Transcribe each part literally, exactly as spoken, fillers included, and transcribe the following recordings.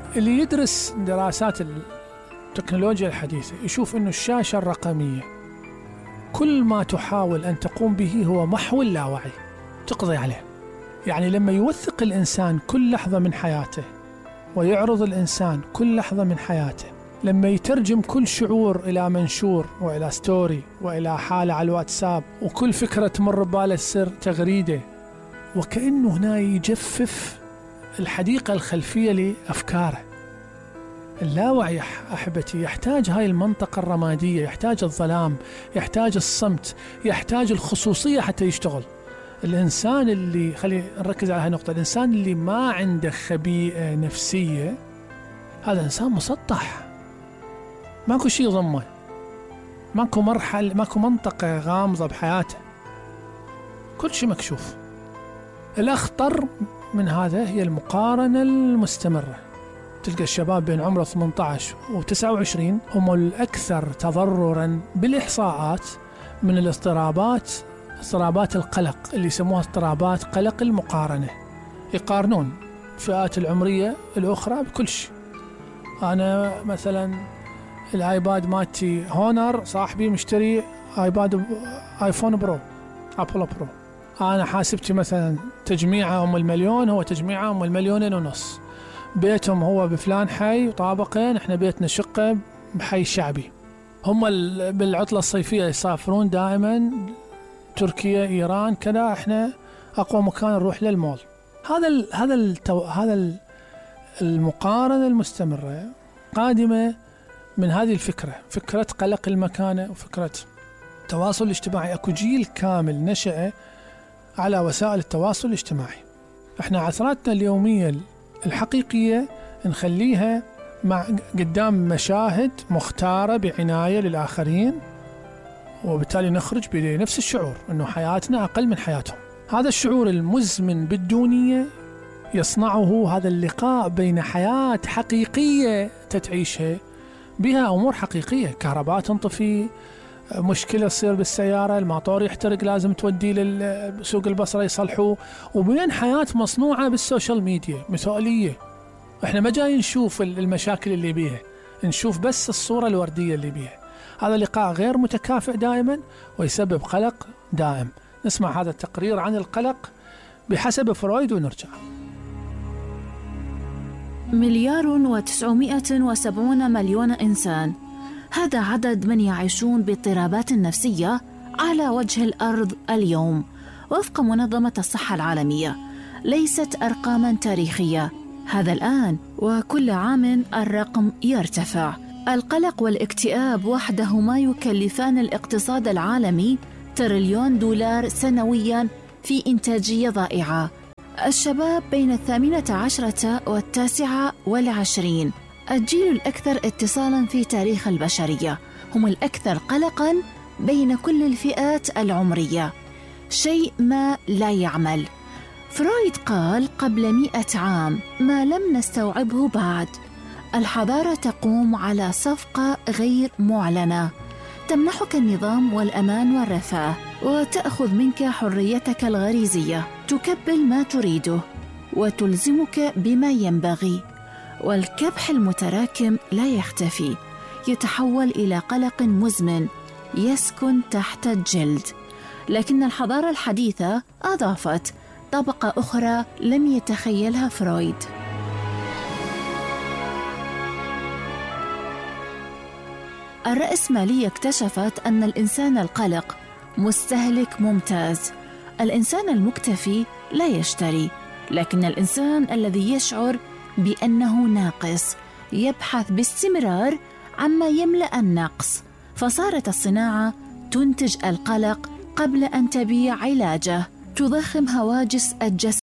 اللي يدرس دراسات التكنولوجيا الحديثة يشوف أنه الشاشة الرقمية كل ما تحاول أن تقوم به هو محو اللاوعي، تقضي عليه. يعني لما يوثق الإنسان كل لحظة من حياته ويعرض الإنسان كل لحظة من حياته، لما يترجم كل شعور إلى منشور وإلى ستوري وإلى حالة على الواتساب، وكل فكرة تمر بباله السر تغريدة، وكأنه هنا يجفف الحديقة الخلفية لأفكاره. اللاوعي أحبتي يحتاج هاي المنطقة الرمادية، يحتاج الظلام، يحتاج الصمت، يحتاج الخصوصية حتى يشتغل. الإنسان اللي خلي نركز على هاي النقطة، الإنسان اللي ما عنده خبيئة نفسية هذا إنسان مسطح، ماكو شيء ضمه، ماكو مرحلة، ماكو منطقة غامضة بحياته، كل شيء مكشوف. الأخطر من هذا هي المقارنة المستمرة. تلقى الشباب بين عمره ثمانية عشر وتسعة وعشرين هم الأكثر تضرراً بالإحصاءات من الاضطرابات، اضطرابات القلق اللي يسموها اضطرابات قلق المقارنة. يقارنون الفئات العمرية الأخرى بكل شيء. أنا مثلاً الآيباد مالتي هونر، صاحبي مشتري آيباد آيفون برو، أبل برو. أنا حاسبتي مثلا تجميعة أم المليون، هو تجميعة أم المليونين ونص. بيتهم هو بفلان حي وطابقين، إحنا بيتنا شقة بحي شعبي. هم بالعطلة الصيفية يسافرون دائما تركيا، إيران، كذا. إحنا أقوى مكان نروح للمول. هذا ال هذا التو هذا ال المقارنة المستمرة قادمة من هذه الفكرة، فكرة قلق المكانة وفكرة التواصل الاجتماعي. أكو جيل كامل نشأ على وسائل التواصل الاجتماعي. احنا عثراتنا اليومية الحقيقية نخليها مع قدام مشاهد مختارة بعناية للآخرين، وبالتالي نخرج بنفس الشعور أنه حياتنا أقل من حياتهم. هذا الشعور المزمن بالدونية يصنعه هذا اللقاء بين حياة حقيقية تتعيشها بها أمور حقيقية، كهرباء تنطفي، مشكلة تصير بالسيارة، الماطور يحترق لازم توديه لسوق البصرة يصلحوه، وبين حياة مصنوعة بالسوشيال ميديا مثالية. احنا ما جاي نشوف المشاكل اللي بيها، نشوف بس الصورة الوردية اللي بيها. هذا لقاء غير متكافئ دائما ويسبب قلق دائم. نسمع هذا التقرير عن القلق بحسب فرويد ونرجع. مليار وتسعمائة وسبعون مليون إنسان، هذا عدد من يعيشون باضطرابات نفسية على وجه الأرض اليوم وفق منظمة الصحة العالمية. ليست أرقاماً تاريخية، هذا الآن وكل عام الرقم يرتفع. القلق والاكتئاب وحدهما يكلفان الاقتصاد العالمي تريليون دولار سنوياً في إنتاجية ضائعة. الشباب بين الثامنة عشرة والتاسعة والعشرين، الجيل الأكثر اتصالاً في تاريخ البشرية، هم الأكثر قلقاً بين كل الفئات العمرية. شيء ما لا يعمل. فرويد قال قبل مئة عام ما لم نستوعبه بعد. الحضارة تقوم على صفقة غير معلنة تمنحك النظام والأمان والرفاه، وتأخذ منك حريتك الغريزية، تكبل ما تريده وتلزمك بما ينبغي. والكبح المتراكم لا يختفي، يتحول إلى قلق مزمن يسكن تحت الجلد. لكن الحضارة الحديثة أضافت طبقة أخرى لم يتخيلها فرويد. الرأسمالية اكتشفت أن الإنسان القلق مستهلك ممتاز. الإنسان المكتفي لا يشتري، لكن الإنسان الذي يشعر بأنه ناقص يبحث باستمرار عما يملأ النقص. فصارت الصناعة تنتج القلق قبل أن تبيع علاجه، تضخم هواجس الجسد،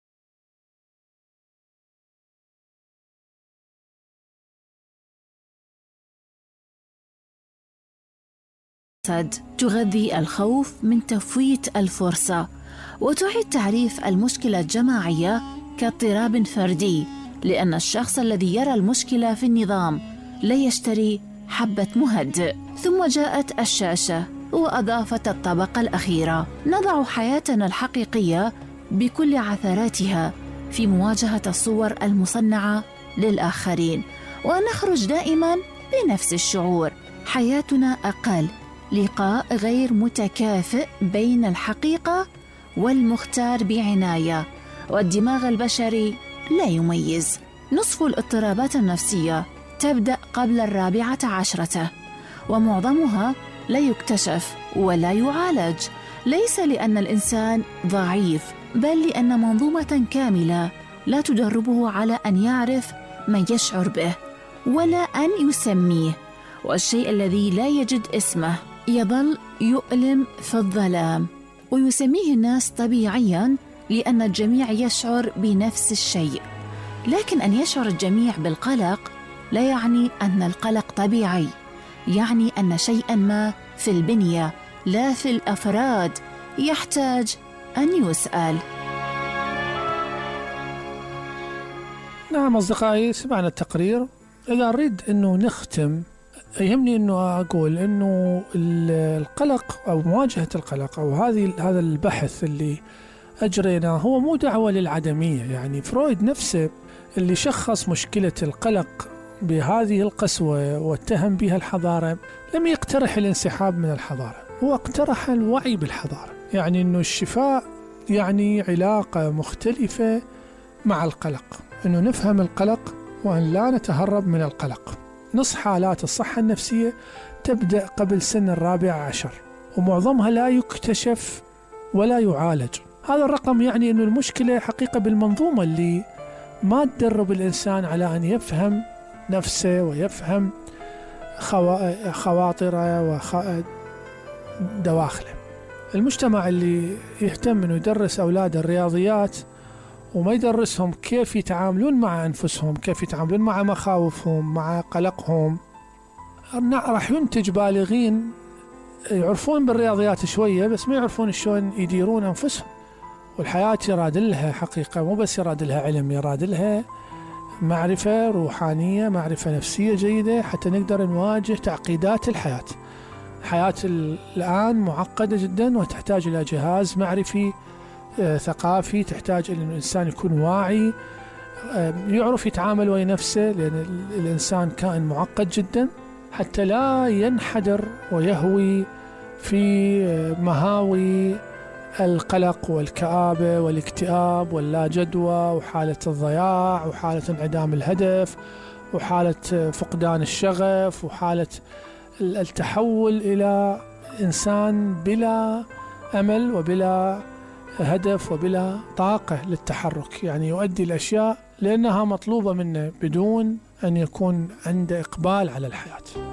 تغذي الخوف من تفويت الفرصة، وتعيد تعريف المشكلة الجماعية كاضطراب فردي، لأن الشخص الذي يرى المشكلة في النظام لا يشتري حبة مهدئ. ثم جاءت الشاشة وأضافت الطبقة الأخيرة. نضع حياتنا الحقيقية بكل عثراتها في مواجهة الصور المصنعة للآخرين، ونخرج دائما بنفس الشعور: حياتنا أقل، لقاء غير متكافئ بين الحقيقة والمختار بعناية، والدماغ البشري لا يميز. نصف الاضطرابات النفسية تبدأ قبل الرابعة عشرة، ومعظمها لا يكتشف ولا يعالج، ليس لأن الإنسان ضعيف، بل لأن منظومة كاملة لا تدربه على أن يعرف ما يشعر به ولا أن يسميه، والشيء الذي لا يجد اسمه يظل يؤلم في الظلام، ويسميه الناس طبيعياً لأن الجميع يشعر بنفس الشيء. لكن أن يشعر الجميع بالقلق لا يعني أن القلق طبيعي، يعني أن شيئاً ما في البنية لا في الأفراد يحتاج أن يسأل. نعم أصدقائي، سمعنا التقرير. إذا أريد أنه نختم، يهمني أنه أقول أنه القلق أو مواجهة القلق أو هذه هذا البحث اللي أجريناه هو مو دعوة للعدمية. يعني فرويد نفسه اللي شخص مشكلة القلق بهذه القسوة واتهم بها الحضارة لم يقترح الانسحاب من الحضارة، هو اقترح الوعي بالحضارة، يعني أنه الشفاء يعني علاقة مختلفة مع القلق، أنه نفهم القلق وأن لا نتهرب من القلق. نص حالات الصحة النفسية تبدأ قبل سن الرابع عشر، ومعظمها لا يكتشف ولا يعالج. هذا الرقم يعني أنه المشكلة حقيقة بالمنظومة اللي ما تدرب الإنسان على أن يفهم نفسه ويفهم خواطره ودواخله. المجتمع اللي يهتم أنه يدرس أولاده الرياضيات وما يدرسهم كيف يتعاملون مع أنفسهم، كيف يتعاملون مع مخاوفهم، مع قلقهم، راح ينتج بالغين يعرفون بالرياضيات شوية بس ما يعرفون شلون يديرون أنفسهم. والحياة يراد لها حقيقة، مو بس يراد لها علم، يراد لها معرفة روحانية، معرفة نفسية جيدة حتى نقدر نواجه تعقيدات الحياة. الحياة الآن معقدة جدا وتحتاج إلى جهاز معرفي ثقافي، تحتاج إلى أن الإنسان يكون واعي، يعرف يتعامل ويا نفسه، لأن الإنسان كائن معقد جدا، حتى لا ينحدر ويهوي في مهاوي القلق والكآبة والاكتئاب واللا جدوى وحالة الضياع وحالة انعدام الهدف وحالة فقدان الشغف وحالة التحول إلى إنسان بلا أمل وبلا هدف وبلا طاقة للتحرك، يعني يؤدي الأشياء لأنها مطلوبة منه بدون أن يكون عنده إقبال على الحياة.